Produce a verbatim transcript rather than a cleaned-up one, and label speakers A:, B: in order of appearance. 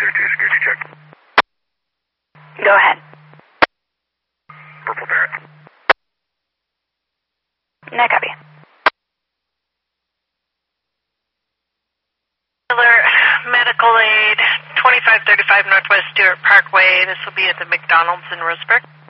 A: thirty-two, security check.
B: Go ahead.
A: Purple Parrot.
B: No copy.
C: Medical aid, twenty-five thirty-five Northwest Stewart Parkway. This will be at the McDonald's in Roseburg.